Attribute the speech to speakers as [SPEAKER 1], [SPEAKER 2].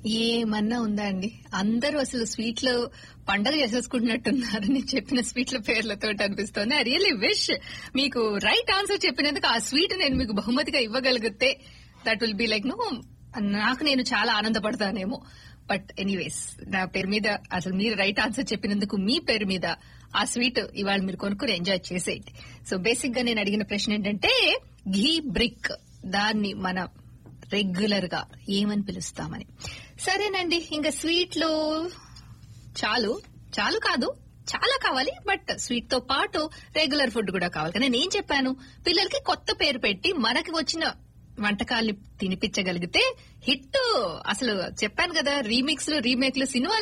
[SPEAKER 1] ఏమన్నా ఉందా అండి? అందరూ అసలు స్వీట్లు పండగ చేసేసుకుంటున్నట్టున్నారు నేను చెప్పిన స్వీట్ల పేర్లతో అనిపిస్తోంది. ఐ రియల్లీ విష్ మీకు రైట్ ఆన్సర్ చెప్పినందుకు ఆ స్వీట్ నేను మీకు బహుమతిగా ఇవ్వగలిగితే that will be like no, నాకు నేను చాలా ఆనందపడతానేమో. బట్ ఎనీవేస్, నా పేరు మీద అసలు మీరు రైట్ ఆన్సర్ చెప్పినందుకు మీ పేరు మీద ఆ స్వీట్ ఇవాళ మీరు కొనుక్కుని ఎంజాయ్ చేసేయండి. సో బేసిక్ గా నేను అడిగిన ప్రశ్న ఏంటంటే ఘీ బ్రిక్, దాన్ని మనం రెగ్యులర్ గా ఏమని పిలుస్తామని. సరేనండి, ఇంకా స్వీట్లు చాలు కాదు, చాలా కావాలి. బట్ స్వీట్ తో పాటు రెగ్యులర్ ఫుడ్ కూడా కావాలి. కానీ నేను చెప్పాను, పిల్లలకి కొత్త పేరు పెట్టి మనకి వచ్చిన వంటకాల్ని తినిపించగలిగితే హిట్. అసలు చెప్పాను కదా, రీమిక్స్ లు రీమేక్లు సినిమాలు